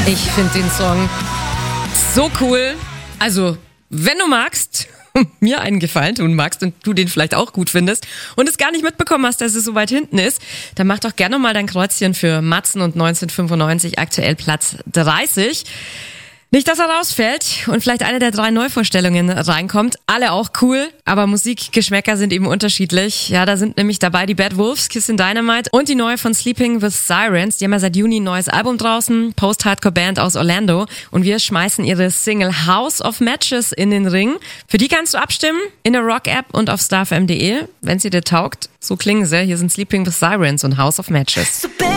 Ich finde den Song so cool. Also, wenn du magst, mir einen Gefallen tun magst und du den vielleicht auch gut findest und es gar nicht mitbekommen hast, dass es so weit hinten ist, dann mach doch gerne mal dein Kreuzchen für Matzen und 1995, aktuell Platz 30. Nicht, dass er rausfällt und vielleicht eine der 3 Neuvorstellungen reinkommt. Alle auch cool, aber Musikgeschmäcker sind eben unterschiedlich. Ja, da sind nämlich dabei die Bad Wolves, Kissin' Dynamite und die neue von Sleeping with Sirens. Die haben ja seit Juni ein neues Album draußen, Post-Hardcore-Band aus Orlando. Und wir schmeißen ihre Single House of Matches in den Ring. Für die kannst du abstimmen in der Rock-App und auf starfm.de. Wenn sie dir taugt, so klingen sie. Hier sind Sleeping with Sirens und House of Matches.